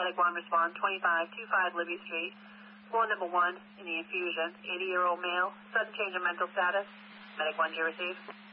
Medic 1 respond 2525 Libby Street. Floor number 1 in the infusion. 80-year-old male. Sudden change of mental status. Medic 1, do you receive?